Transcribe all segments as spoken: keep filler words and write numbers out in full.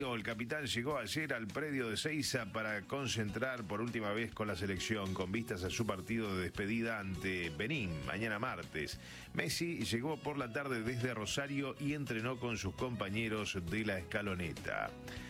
El capitán llegó ayer al predio de Ezeiza para concentrar por última vez con la selección, con vistas a su partido de despedida ante Benín, mañana martes. Messi llegó por la tarde desde Rosario y entrenó con sus compañeros de la escaloneta.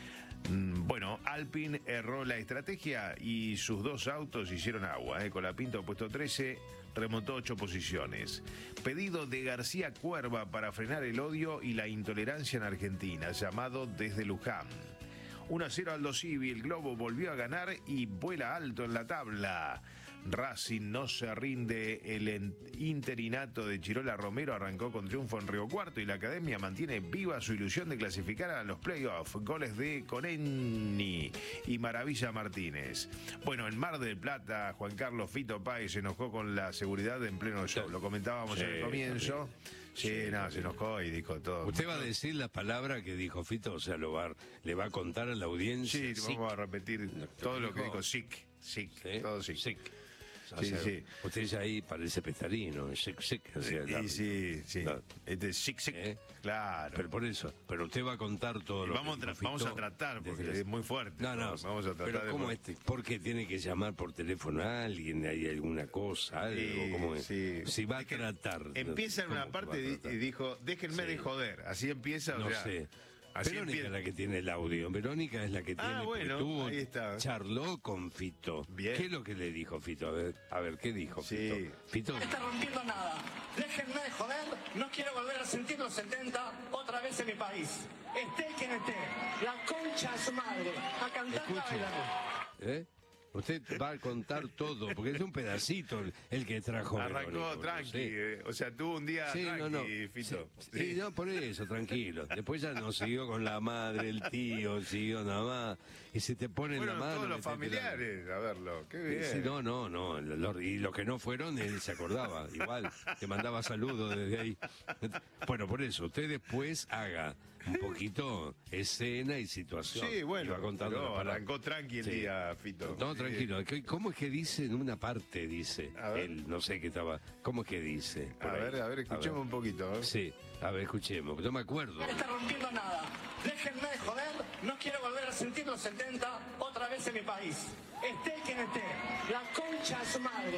Bueno, Alpine erró la estrategia y sus dos autos hicieron agua. ¿eh? Colapinto, puesto trece, remontó ocho posiciones. Pedido de García Cuerva para frenar el odio y la intolerancia en Argentina, llamado desde Luján. uno a cero Aldo Civi, el Globo volvió a ganar y vuela alto en la tabla. Racing no se rinde, el interinato de Chirola Romero arrancó con triunfo en Río Cuarto y la Academia mantiene viva su ilusión de clasificar a los playoffs. Goles de Conenni y Maravilla Martínez. Bueno, en Mar del Plata, Juan Carlos Fito Páez se enojó con la seguridad en pleno show. Lo comentábamos sí, en el comienzo. Sí, sí, no, se enojó y dijo todo. ¿Usted va a decir la palabra que dijo Fito? O sea, lo va, le va a contar a la audiencia. Sí, vamos a repetir todo lo que dijo Sic. Sic, ¿sí? Todo Sic. Sic. O Sí, sea, sí. Usted ya ahí parece pestarino, sic, sic. O sea, la, sí, sí. La, este es sic, sic. ¿eh? Claro. Pero por eso, pero usted va a contar todo lo vamos que a Vamos a tratar, porque desde... es muy fuerte. No, no, vamos a tratar pero de... ¿cómo este? ¿Por qué tiene que llamar por teléfono a alguien? ¿Hay alguna cosa, algo? Sí, ¿Cómo es? Sí. Si va a tratar... Empieza en una parte y dijo, déjenme sí. de joder. Así empieza, no o sea... sé. Así Verónica empieza. es la que tiene el audio. Verónica es la que tiene. Ah, bueno, tuvo, ahí está. Charló con Fito. Bien. ¿Qué es lo que le dijo Fito? A ver, a ver ¿qué dijo sí. Fito? Fito No está rompiendo nada. Déjenme de joder. No quiero volver a sentir los setenta otra vez en mi país. Esté quien esté. La concha de su madre. A cantar y a bailar. ¿Eh? Usted va a contar todo, porque es un pedacito el, el que trajo. Arrancó Verónico, tranqui, sí. eh, o sea, tuvo un día sí, tranqui, no, no. Fito. Sí, sí. sí, no, por eso, tranquilo. Después ya no siguió con la madre, el tío, siguió nada más. Y se te ponen bueno, la mano. todos los familiares, la... a verlo, qué bien. Sí, no, no, no. Lo, y los que no fueron, él se acordaba. Igual, te mandaba saludos desde ahí. Bueno, por eso, usted después haga un poquito escena y situación. Sí, bueno, va contando no, arrancó tranqui el sí. día, Fito. No, tranquilo. ¿Cómo es que dice en una parte, dice él? No sé qué estaba. ¿Cómo es que dice? A ver, a ver, escuchemos a ver. un poquito. ¿eh? Sí, a ver, escuchemos. No me acuerdo. No está rompiendo nada. Déjenme de joder. No quiero volver a sentir los setenta otra vez en mi país. Esté quien esté. La concha de su madre.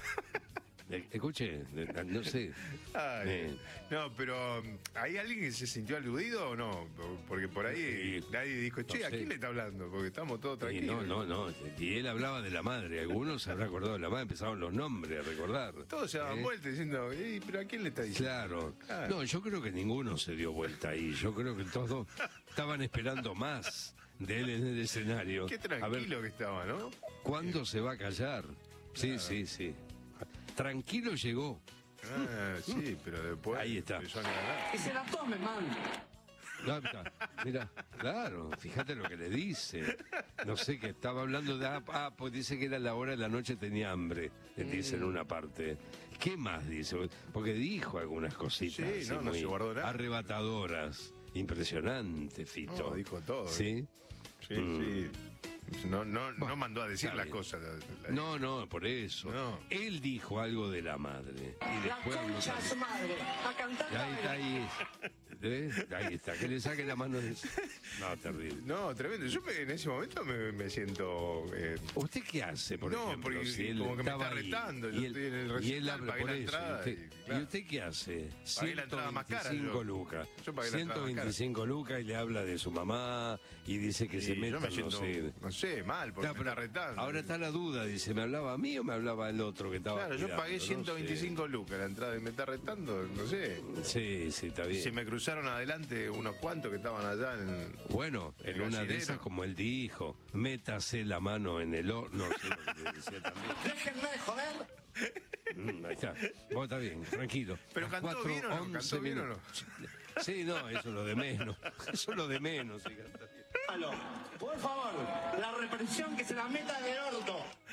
Escuche, no sé. Ay, eh. No, pero ¿hay alguien que se sintió aludido o no? Porque por ahí sí. nadie dijo, che, no ¿a quién le está hablando? Porque estamos todos tranquilos. Sí, no, no, no. Y él hablaba de la madre. Algunos se habrá acordado de la madre, empezaban los nombres a recordar. Todos se daban ¿Eh? vuelta diciendo, ¿pero a quién le está diciendo? Claro. claro. No, yo creo que ninguno se dio vuelta ahí. Yo creo que todos estaban esperando más de él en el escenario. Qué tranquilo que estaba, ¿no? ¿Cuándo sí. se va a callar? Sí, claro. sí, sí. Tranquilo llegó. Ah, sí, pero después... Ahí está. Que se la tome, man. No, mira, claro, fíjate lo que le dice. No sé, que estaba hablando de... Ah, pues dice que era la hora de la noche, tenía hambre, le dice en una parte. ¿Qué más dice? Porque dijo algunas cositas sí, no, no muy se guardó nada. Arrebatadoras. Impresionante, Fito. No, dijo todo. ¿Sí? Sí, mm. sí. No, no, bueno, no mandó a decir las cosas. La, la... No, no, por eso. No. Él dijo algo de la madre. Y la concha de su madre. A cantar. Ahí está, ahí, ¿eh? Ahí está. Que le saque la mano de... No, terrible. No, tremendo. Yo me, en ese momento me, me siento... Eh... ¿Usted qué hace, por no, ejemplo? porque Si él como que me está ahí, retando. Y yo él, estoy en el recital, y él habla pagué por la eso. entrada. ¿Y usted, y, claro. ¿Y usted qué hace? Pagué la entrada más cara. ciento veinticinco lucas. Yo pagué la entrada ciento veinticinco lucas y le habla de su mamá y dice que sí, se meta, yo me siento, no sé... No sé, mal, porque no, me está retando. Ahora está la duda, dice, ¿me hablaba a mí o me hablaba el otro que estaba Claro, cuidando? yo pagué ciento veinticinco no sé. lucas la entrada y me está retando, no sé. Sí, sí, está bien. Se me cruzaron adelante unos cuantos que estaban allá en... Bueno, en, en una de esas, como él dijo, métase la mano en el horno. No sé lo que le decía también. Déjenme de joder. Mm, ahí está. Bueno, está bien, tranquilo. Pero cantó cuatro, bien o no, cantó bien o no. Sí, no, eso es lo de menos. Eso es lo de menos. Sí, Aló, por favor, la represión que se la meta en el orto.